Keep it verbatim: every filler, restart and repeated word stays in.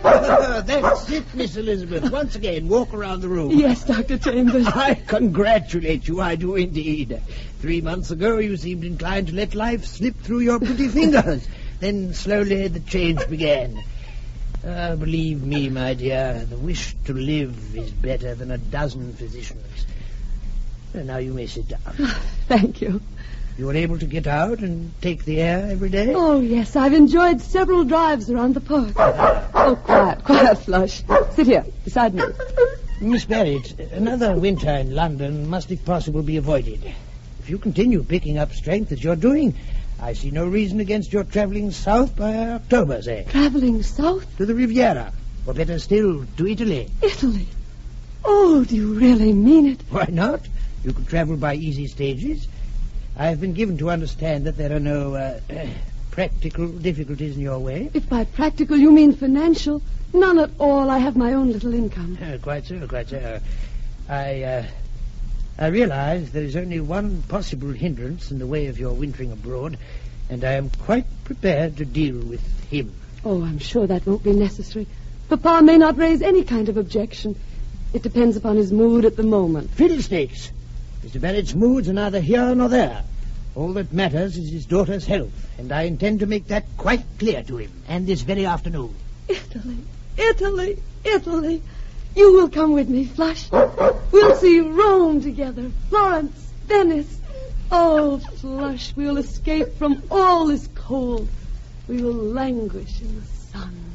That's it, Miss Elizabeth. Once again, walk around the room. Yes, Doctor Chambers. I congratulate you, I do indeed. Three months ago, you seemed inclined to let life slip through your pretty fingers. Then slowly the change began. Uh, believe me, my dear, the wish to live is better than a dozen physicians. Uh, now you may sit down. Thank you. You are able to get out and take the air every day? Oh, yes. I've enjoyed several drives around the park. Oh, quiet, quiet, Flush. Sit here, beside me. Miss Barrett, another winter in London must, if possible, be avoided. If you continue picking up strength as you're doing, I see no reason against your travelling south by October, say. Travelling south? To the Riviera, or better still, to Italy. Italy? Oh, do you really mean it? Why not? You could travel by easy stages. I've been given to understand that there are no uh, uh, practical difficulties in your way. If by practical you mean financial, none at all. I have my own little income. Uh, quite so, quite so. I, uh, I realize there is only one possible hindrance in the way of your wintering abroad, and I am quite prepared to deal with him. Oh, I'm sure that won't be necessary. Papa may not raise any kind of objection. It depends upon his mood at the moment. Fiddlesticks! Mister Barrett's moods are neither here nor there. All that matters is his daughter's health, and I intend to make that quite clear to him, and this very afternoon. Italy, Italy, Italy. You will come with me, Flush. We'll see Rome together, Florence, Venice. Oh, Flush, we'll escape from all this cold. We will languish in the sun.